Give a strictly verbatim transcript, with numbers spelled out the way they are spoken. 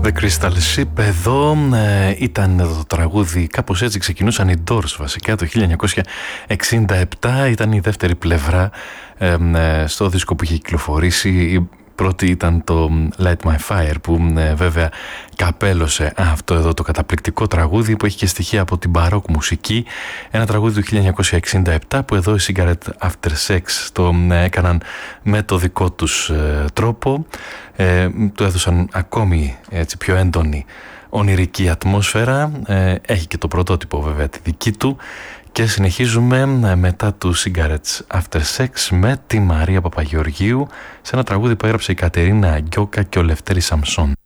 The Crystal Ship. Εδώ ε, ήταν το τραγούδι, κάπως έτσι ξεκινούσαν οι Doors βασικά το χίλια εννιακόσια εξήντα επτά. Ήταν η δεύτερη πλευρά ε, ε, στο δίσκο που είχε κυκλοφορήσει. Η πρώτη ήταν το Light My Fire, που ε, βέβαια καπέλωσε αυτό εδώ το καταπληκτικό τραγούδι που έχει και στοιχεία από την μπαρόκ μουσική. Ένα τραγούδι του χίλια εννιακόσια εξήντα επτά που εδώ οι Cigarette After Sex το ε, έκαναν με το δικό τους ε, τρόπο. Ε, του έδωσαν ακόμη έτσι πιο έντονη ονειρική ατμόσφαιρα. Ε, έχει και το πρωτότυπο βέβαια τη δική του. Και συνεχίζουμε μετά του Cigarettes After Sex με τη Μαρία Παπαγεωργίου σε ένα τραγούδι που έγραψε η Κατερίνα Αγκιώκα και ο Λευτέρης Σαμσόν.